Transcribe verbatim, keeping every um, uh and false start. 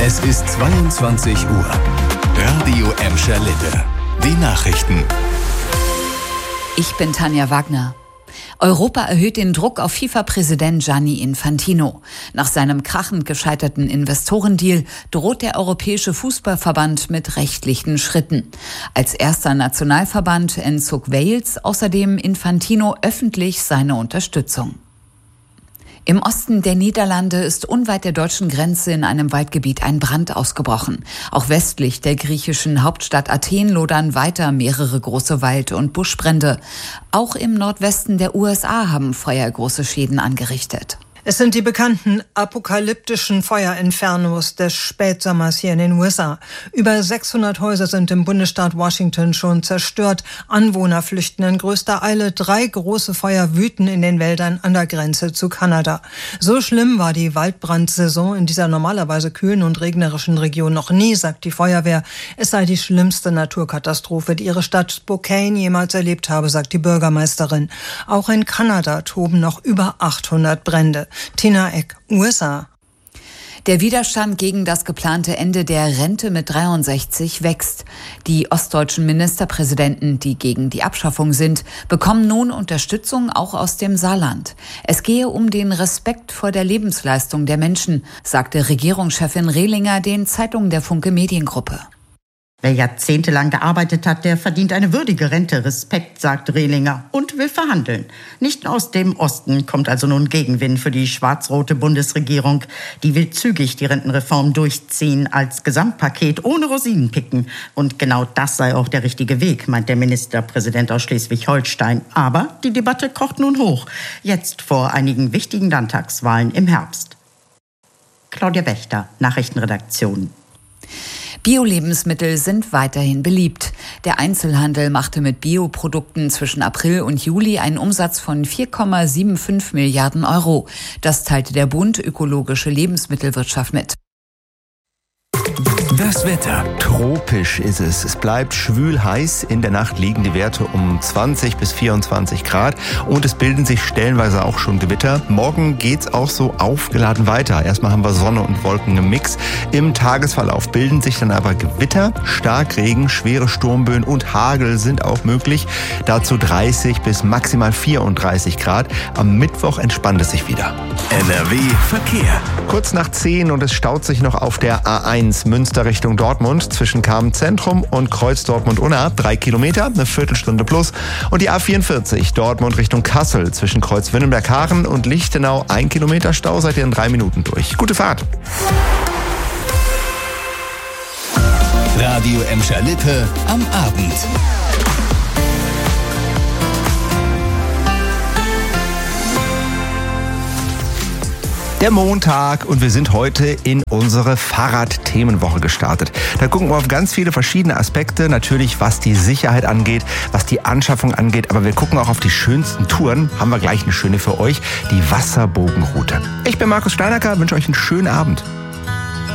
Es ist zweiundzwanzig Uhr. Radio Emscher Lippe. Die Nachrichten. Ich bin Tanja Wagner. Europa erhöht den Druck auf FIFA-Präsident Gianni Infantino. Nach seinem krachend gescheiterten Investorendeal droht der Europäische Fußballverband mit rechtlichen Schritten. Als erster Nationalverband entzog Wales außerdem Infantino öffentlich seine Unterstützung. Im Osten der Niederlande ist unweit der deutschen Grenze in einem Waldgebiet ein Brand ausgebrochen. Auch westlich der griechischen Hauptstadt Athen lodern weiter mehrere große Wald- und Buschbrände. Auch im Nordwesten der U S A haben Feuer große Schäden angerichtet. Es sind die bekannten apokalyptischen Feuerinfernos des Spätsommers hier in den U S A. Über sechshundert Häuser sind im Bundesstaat Washington schon zerstört. Anwohner flüchten in größter Eile. Drei große Feuer wüten in den Wäldern an der Grenze zu Kanada. So schlimm war die Waldbrandsaison in dieser normalerweise kühlen und regnerischen Region noch nie, sagt die Feuerwehr. Es sei die schlimmste Naturkatastrophe, die ihre Stadt Spokane jemals erlebt habe, sagt die Bürgermeisterin. Auch in Kanada toben noch über achthundert Brände. Tina Eck, U S A. Der Widerstand gegen das geplante Ende der Rente mit dreiundsechzig wächst. Die ostdeutschen Ministerpräsidenten, die gegen die Abschaffung sind, bekommen nun Unterstützung auch aus dem Saarland. Es gehe um den Respekt vor der Lebensleistung der Menschen, sagte Regierungschefin Rehlinger den Zeitungen der Funke Mediengruppe. Wer jahrzehntelang gearbeitet hat, der verdient eine würdige Rente. Respekt, sagt Rehlinger und will verhandeln. Nicht aus dem Osten kommt also nun Gegenwind für die schwarz-rote Bundesregierung. Die will zügig die Rentenreform durchziehen als Gesamtpaket ohne Rosinenpicken. Und genau das sei auch der richtige Weg, meint der Ministerpräsident aus Schleswig-Holstein. Aber die Debatte kocht nun hoch. Jetzt vor einigen wichtigen Landtagswahlen im Herbst. Claudia Wächter, Nachrichtenredaktion. Bio-Lebensmittel sind weiterhin beliebt. Der Einzelhandel machte mit Bioprodukten zwischen April und Juli einen Umsatz von vier Komma fünfundsiebzig Milliarden Euro. Das teilte der Bund Ökologische Lebensmittelwirtschaft mit. Das Wetter. Tropisch ist es. Es bleibt schwül heiß. In der Nacht liegen die Werte um zwanzig bis vierundzwanzig Grad und es bilden sich stellenweise auch schon Gewitter. Morgen geht's auch so aufgeladen weiter. Erstmal haben wir Sonne und Wolken im Mix. Im Tagesverlauf bilden sich dann aber Gewitter, Starkregen, schwere Sturmböen und Hagel sind auch möglich. Dazu dreißig bis maximal vierunddreißig Grad. Am Mittwoch entspannt es sich wieder. N R W Verkehr. Kurz nach zehn und es staut sich noch auf der A eins Münster Richtung Dortmund zwischen Kamen-Zentrum und Kreuz Dortmund-Unna. Drei Kilometer, eine Viertelstunde plus. Und die A vierundvierzig Dortmund Richtung Kassel zwischen Kreuz Winnenberg-Haaren und Lichtenau. Ein Kilometer Stau, seid ihr in drei Minuten durch. Gute Fahrt. Radio Emscher Lippe am Abend. Der Montag und wir sind heute in unsere Fahrradthemenwoche gestartet. Da gucken wir auf ganz viele verschiedene Aspekte, natürlich was die Sicherheit angeht, was die Anschaffung angeht, aber wir gucken auch auf die schönsten Touren. Haben wir gleich eine schöne für euch, die Wasserbogenroute. Ich bin Markus Steinacker, wünsche euch einen schönen Abend.